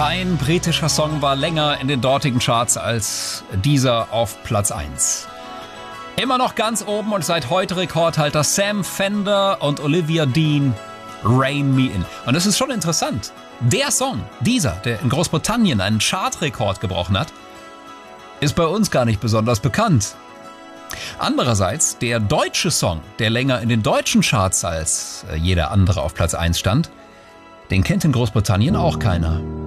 Kein britischer Song war länger in den dortigen Charts als dieser auf Platz 1. Immer noch ganz oben und seit heute Rekordhalter Sam Fender und Olivia Dean, Rein Me In. Und es ist schon interessant. Der Song, dieser, der in Großbritannien einen Chartrekord gebrochen hat, ist bei uns gar nicht besonders bekannt. Andererseits, der deutsche Song, der länger in den deutschen Charts als jeder andere auf Platz 1 stand, den kennt in Großbritannien auch keiner.